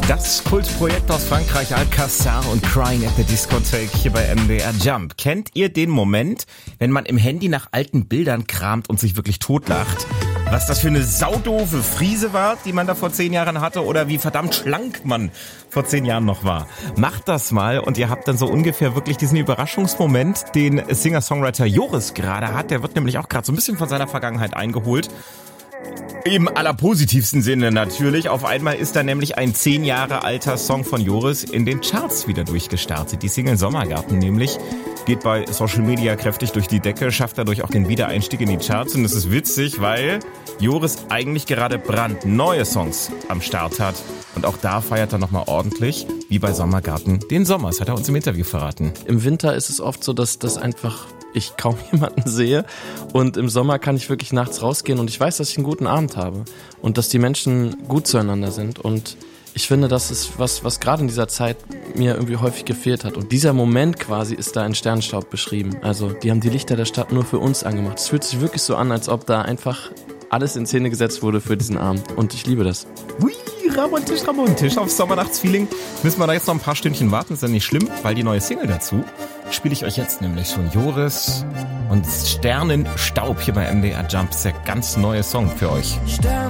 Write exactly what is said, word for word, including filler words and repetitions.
Das Kultprojekt aus Frankreich, Alcazar und Crying at the Discotheque hier bei M D R Jump. Kennt ihr den Moment, wenn man im Handy nach alten Bildern kramt und sich wirklich totlacht? Was das für eine saudoofe Friese war, die man da vor zehn Jahren hatte, oder wie verdammt schlank man vor zehn Jahren noch war. Macht das mal und ihr habt dann so ungefähr wirklich diesen Überraschungsmoment, den Singer-Songwriter Joris gerade hat. Der wird nämlich auch gerade so ein bisschen von seiner Vergangenheit eingeholt. Im allerpositivsten Sinne natürlich. Auf einmal ist da nämlich ein zehn Jahre alter Song von Joris in den Charts wieder durchgestartet. Die Single Sommergarten nämlich geht bei Social Media kräftig durch die Decke, schafft dadurch auch den Wiedereinstieg in die Charts. Und es ist witzig, weil Joris eigentlich gerade brandneue Songs am Start hat. Und auch da feiert er nochmal ordentlich, wie bei Sommergarten, den Sommer. Das hat er uns im Interview verraten. Im Winter ist es oft so, dass das einfach ich kaum jemanden sehe, und im Sommer kann ich wirklich nachts rausgehen und ich weiß, dass ich einen guten Abend habe und dass die Menschen gut zueinander sind, und ich finde, das ist was, was gerade in dieser Zeit mir irgendwie häufig gefehlt hat, und dieser Moment quasi ist da in Sternenstaub beschrieben. Also die haben die Lichter der Stadt nur für uns angemacht. Es fühlt sich wirklich so an, als ob da einfach alles in Szene gesetzt wurde für diesen Abend, und ich liebe das. Hui, romantisch, romantisch. Auf Sommernachtsfeeling müssen wir da jetzt noch ein paar Stündchen warten, ist ja nicht schlimm, weil die neue Single dazu spiele ich euch jetzt nämlich schon. Joris und Sternenstaub hier bei M D R Jump. Das ist der ganz neue Song für euch.